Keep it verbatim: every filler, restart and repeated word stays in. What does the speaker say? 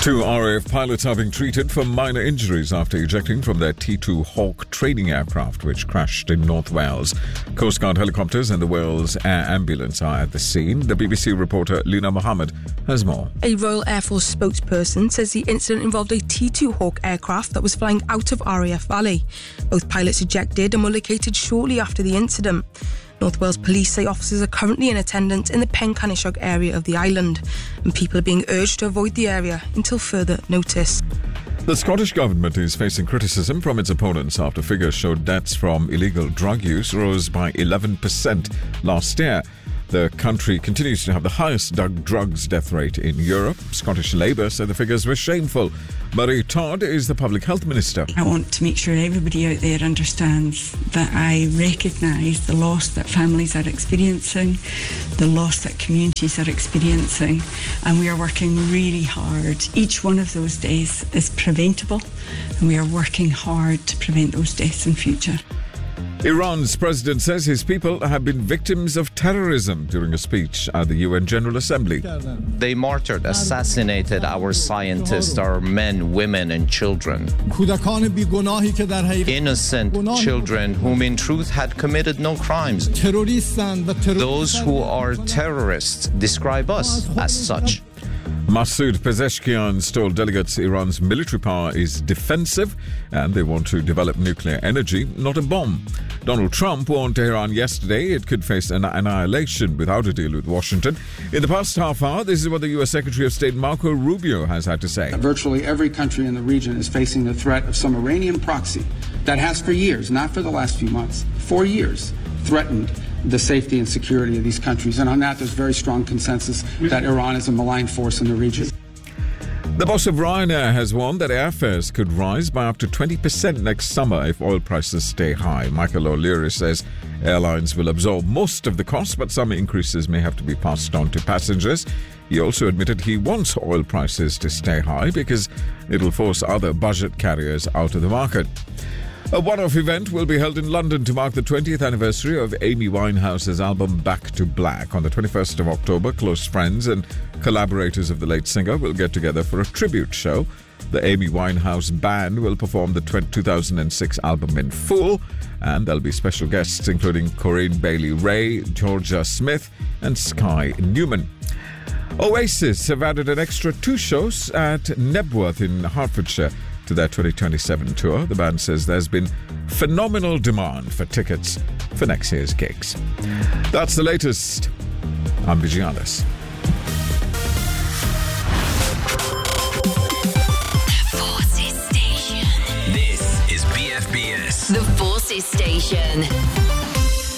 Two R A F pilots are being treated for minor injuries after ejecting from their T two Hawk training aircraft, which crashed in North Wales. Coast Guard helicopters and the Wales Air Ambulance are at the scene. The B B C reporter Lina Mohammed has more. A Royal Air Force spokesperson says the incident involved a T two Hawk aircraft that was flying out of R A F Valley. Both pilots ejected and were located shortly after the incident. North Wales Police say officers are currently in attendance in the Pencanisog area of the island, and people are being urged to avoid the area until further notice. The Scottish Government is facing criticism from its opponents after figures showed deaths from illegal drug use rose by eleven percent last year. The country continues to have the highest drugs death rate in Europe. Scottish Labour said the figures were shameful. Marie Todd is the Public Health Minister. I want to make sure everybody out there understands that I recognise the loss that families are experiencing, the loss that communities are experiencing, and we are working really hard. Each one of those deaths is preventable, and we are working hard to prevent those deaths in future. Iran's president says his people have been victims of terrorism during a speech at the U N General Assembly. They martyred, assassinated our scientists, our men, women and children. Innocent children whom in truth had committed no crimes. Those who are terrorists describe us as such. Masoud Pezeshkian told delegates Iran's military power is defensive and they want to develop nuclear energy, not a bomb. Donald Trump warned Tehran yesterday it could face an annihilation without a deal with Washington. In the past half hour, this is what the U S Secretary of State Marco Rubio has had to say. Virtually every country in the region is facing the threat of some Iranian proxy that has for years, not for the last few months, for years, threatened the safety and security of these countries. And on that, there's very strong consensus that Iran is a malign force in the region. The boss of Ryanair has warned that airfares could rise by up to twenty percent next summer if oil prices stay high. Michael O'Leary says airlines will absorb most of the cost, but some increases may have to be passed on to passengers. He also admitted he wants oil prices to stay high because it will force other budget carriers out of the market. A one-off event will be held in London to mark the twentieth anniversary of Amy Winehouse's album Back to Black. On the twenty-first of October, close friends and collaborators of the late singer will get together for a tribute show. The Amy Winehouse Band will perform the two thousand six album in full, and there'll be special guests including Corinne Bailey-Rae, Georgia Smith and Sky Newman. Oasis have added an extra two shows at Nebworth in Hertfordshire to their twenty twenty-seven tour. The band says there's been phenomenal demand for tickets for next year's gigs. That's the latest. I'm Vigianis. The Forces Station. This is B F B S. The Forces Station.